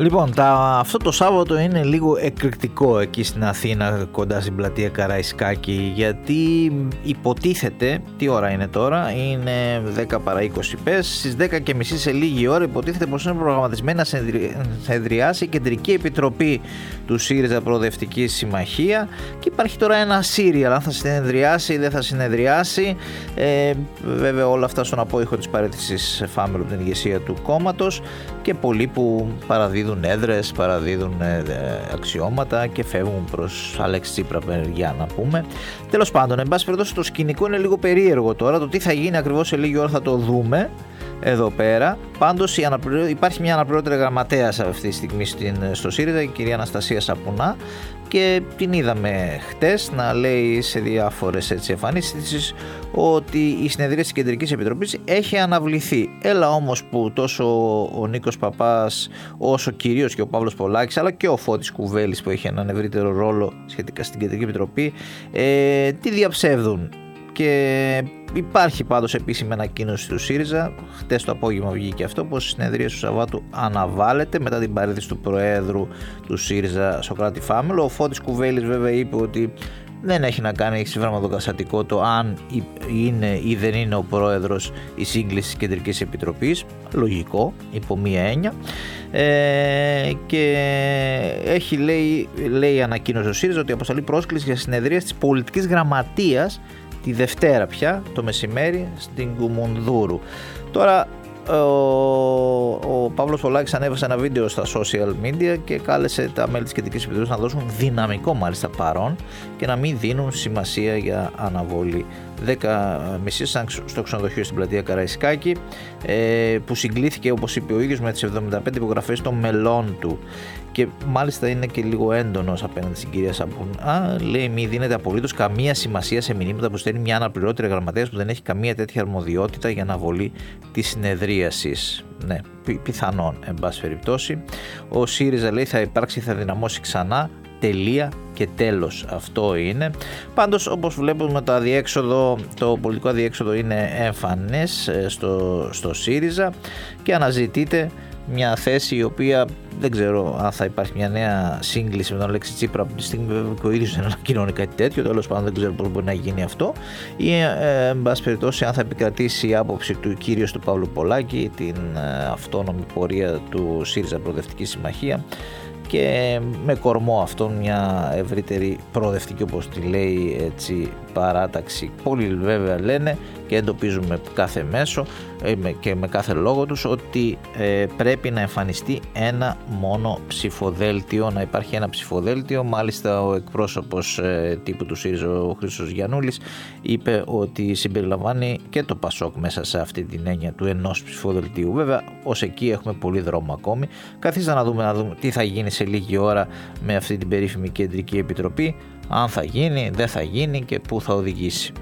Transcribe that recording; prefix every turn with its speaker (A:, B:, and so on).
A: Λοιπόν, αυτό το Σάββατο είναι λίγο εκρηκτικό εκεί στην Αθήνα, κοντά στην πλατεία Καραϊσκάκη, γιατί υποτίθεται, τι ώρα είναι τώρα, είναι 10 παρά 20 πες, στις 10.30 σε λίγη ώρα υποτίθεται πως είναι προγραμματισμένη να συνεδριάσει η Κεντρική Επιτροπή του ΣΥΡΙΖΑ Προοδευτική Συμμαχία και υπάρχει τώρα ένα σύριαλ, αν θα συνεδριάσει ή δεν θα συνεδριάσει. Βέβαια όλα αυτά στον απόϊχο της παραίτησης Φάμελου από την ηγεσία του κόμματος και πολλοί που παραδίδουν έδρες, παραδίδουν αξιώματα και φεύγουν προς Αλέξη Τσίπρα μεριά, να πούμε. Τέλος πάντων, εν πάση περιπτώσει, το σκηνικό είναι λίγο περίεργο τώρα. Το τι θα γίνει ακριβώς σε λίγη ώρα θα το δούμε εδώ πέρα. Πάντως υπάρχει μια αναπληρώτρια γραμματέας αυτή τη στιγμή στο ΣΥΡΙΖΑ, η κυρία Αναστασία Σαπουνά, και την είδαμε χτες να λέει σε διάφορες εμφανίσεις ότι η συνεδρία της Κεντρικής Επιτροπής έχει αναβληθεί. Έλα όμως που τόσο ο Νίκος Παπάς όσο κυρίως και ο Παύλος Πολάκης αλλά και ο Φώτης Κουβέλης που έχει έναν ευρύτερο ρόλο σχετικά στην Κεντρική Επιτροπή τη διαψεύδουν. Και υπάρχει πάντως επίσημη ανακοίνωση του ΣΥΡΙΖΑ, χτες το απόγευμα βγήκε αυτό, πως η συνεδρία του Σαββάτου αναβάλλεται μετά την παραίτηση του Προέδρου του ΣΥΡΙΖΑ Σωκράτη Φάμελο. Ο Φώτης Κουβέλης βέβαια είπε ότι δεν έχει να κάνει σύμφωνα με το καταστατικό το αν είναι ή δεν είναι ο Πρόεδρος η σύγκληση της Κεντρικής Επιτροπής, λογικό υπό μία έννοια, και έχει λέει η ανακοίνωση του ΣΥΡΙΖΑ ότι αποστολή πρόσκληση για συνεδρία της πολιτικής γραμματείας τη Δευτέρα πια το μεσημέρι στην Κουμουνδούρου. Τώρα ο Παύλος Πολάκης ανέβασε ένα βίντεο στα social media και κάλεσε τα μέλη της Κεντρικής Επιτροπής να δώσουν δυναμικό μάλιστα παρόν και να μην δίνουν σημασία για αναβολή. 10.30 στο ξενοδοχείο στην πλατεία Καραϊσκάκη, που συγκλήθηκε, όπως είπε ο ίδιος, με τις 75 υπογραφές των μελών του. Και μάλιστα είναι και λίγο έντονος απέναντι στην κυρία Σαπουνά. Λέει: μη δίνεται απολύτως καμία σημασία σε μηνύματα που στέλνει μια αναπληρώτρια γραμματέας που δεν έχει καμία τέτοια αρμοδιότητα για αναβολή της συνεδρίασης. Ναι, πιθανόν, εν πάση περιπτώσει. Ο ΣΥΡΙΖΑ λέει θα δυναμώσει ξανά. Τελεία και τέλος. Αυτό είναι. Πάντως, όπως βλέπουμε, το πολιτικό αδιέξοδο είναι εμφανές στο ΣΥΡΙΖΑ και αναζητείται μια θέση η οποία δεν ξέρω αν θα υπάρχει μια νέα σύγκληση με τον Αλέξη Τσίπρα από τη στιγμή που ο ίδιος δεν ανακοινώνει κάτι τέτοιο. Τέλος πάντων, δεν ξέρω πώς μπορεί να γίνει αυτό, ή εν πάση περιπτώσει αν θα επικρατήσει η άποψη του κυρίως του Παύλου Πολάκη, την αυτόνομη πορεία του ΣΥΡΙΖΑ Προοδευτική Συμμαχία, και με κορμό αυτόν μια ευρύτερη προοδευτική, όπως τη λέει έτσι, παράταξη. Πολλοί βέβαια λένε και εντοπίζουμε κάθε μέσο και με κάθε λόγο τους ότι πρέπει να εμφανιστεί ένα μόνο ψηφοδέλτιο, να υπάρχει ένα ψηφοδέλτιο. Μάλιστα ο εκπρόσωπος τύπου του ΣΥΡΙΖΑ, ο Χρήστος Γιαννούλης, είπε ότι συμπεριλαμβάνει και το ΠΑΣΟΚ μέσα σε αυτή την έννοια του ενός ψηφοδελτίου. Βέβαια ως εκεί έχουμε πολύ δρόμο ακόμη. Καθίστε να δούμε τι θα γίνει σε λίγη ώρα με αυτή την περίφημη Κεντρική Επιτροπή, αν θα γίνει, δεν θα γίνει και πού θα οδηγήσει.